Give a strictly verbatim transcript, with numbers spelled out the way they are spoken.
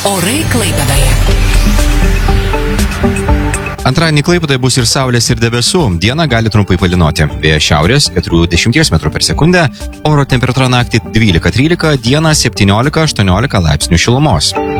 Orai Klaipėdoje. Antradienį Klaipėdoje bus ir saulės, ir debesų. Dieną gali trumpai palynoti. Vėjas šiaurės keturiasdešimt metrų per sekundę. Oro temperatūra naktį dvylika trylika, dieną septyniolika aštuoniolika laipsnių šilumos.